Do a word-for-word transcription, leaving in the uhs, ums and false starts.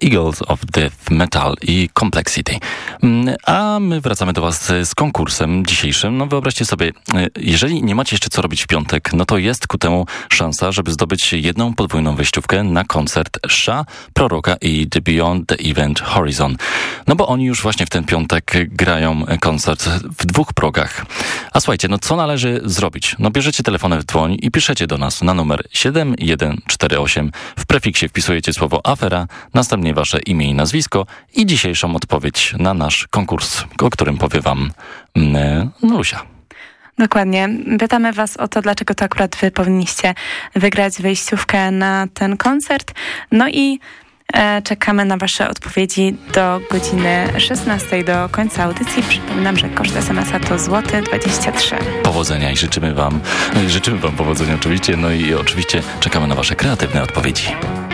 Eagles of Death Metal i Complexity. A my wracamy do was z konkursem dzisiejszym. No wyobraźcie sobie, jeżeli nie macie jeszcze co robić w piątek, no to jest ku temu szansa, żeby zdobyć jedną podwójną wejściówkę na koncert Sha, Proroka i The Beyond the Event Horizon. No bo oni już właśnie w ten piątek grają koncert w dwóch progach. A słuchajcie, no co należy zrobić? No bierzecie telefony w dłoń i piszecie do nas na numer siedem jeden cztery osiem. W prefiksie wpisujecie słowo afera, następnie wasze imię i nazwisko i dzisiejszą odpowiedź na nasz konkurs, o którym powie wam mm, Lusia. Dokładnie. Pytamy was o to, dlaczego to akurat wy powinniście wygrać wejściówkę na ten koncert. No i e, czekamy na wasze odpowiedzi do godziny szesnastej, do końca audycji. Przypominam, że koszt es em es a to złoty dwadzieścia trzy. Powodzenia i życzymy wam, życzymy wam powodzenia oczywiście, no i oczywiście czekamy na wasze kreatywne odpowiedzi.